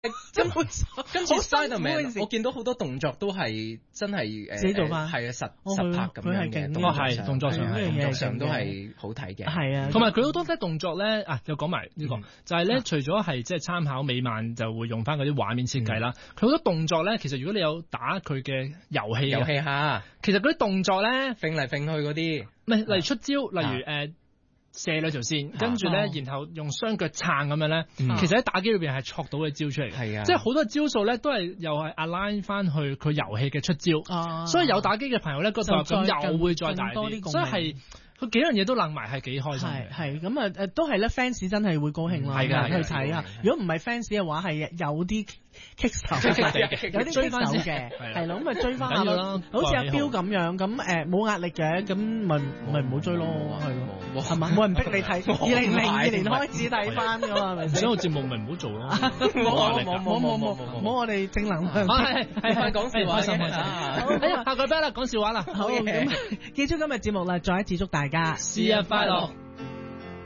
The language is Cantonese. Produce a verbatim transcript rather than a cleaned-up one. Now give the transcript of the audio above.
跟跟住 Spiderman， 我見到好多動作都係真係誒自己做翻， 係啊實實拍咁樣嘅， 動作係動作上係動作上都係好睇嘅。 係啊， 同埋佢好多咧動作咧啊，又講埋呢個，就係咧除咗係即係參考美漫就會用翻嗰啲畫面設計啦，佢好多動作咧，其實如果你有打佢嘅遊戲遊戲下， 其實嗰啲動作咧揈嚟揈去嗰啲， 唔係例如出招，例如誒。射兩條線，跟住咧，然後用雙腳撐咁樣咧，其實喺打機裏邊係戳到嘅招出嚟嘅，係啊，即係好多招數咧都係又係 align 翻去佢遊戲嘅出招，所以有打機嘅朋友咧，嗰度咁又會再大啲，所以係佢幾樣嘢都諗埋係幾開心嘅， 係咁啊誒，都係咧 fans 真係會高興啦，去睇啊！如果唔係 fans 嘅話，係有啲棘手嘅，有啲追翻嘅，係咯，咁咪追翻下咯，好似阿彪咁樣，咁誒冇壓力嘅，咁咪咪唔好追咯，係咯，係嘛，冇人逼你睇，二零零二年開始睇翻噶嘛，係咪先？ 所以個節目咪唔好做咯， 冇冇冇冇冇冇，我哋正能量， 係係係講笑話，開心開心，哎呀，下個 band 啦，講笑話啦， 好咁，結束今日節目啦，再一次祝大家生日快樂。